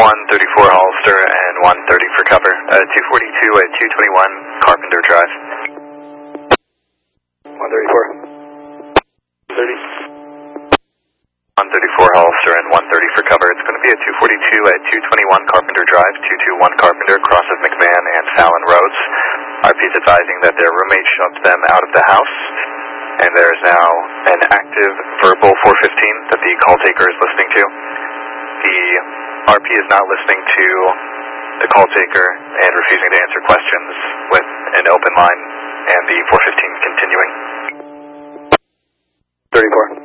134 Hollister and 130 for cover. 242 at 221 Carpenter Drive. 134. 30. 134 Hollister and 130 for cover. It's going to be at 242 at 221 Carpenter Drive, 221 Carpenter, cross of McMahon and Fallon Roads. RP is advising that their roommate shoved them out of the house, and there is now an active verbal 415 that the call taker is listening to. The RP is not listening to the call taker and refusing to answer questions with an open line, and the 415 continuing. 34.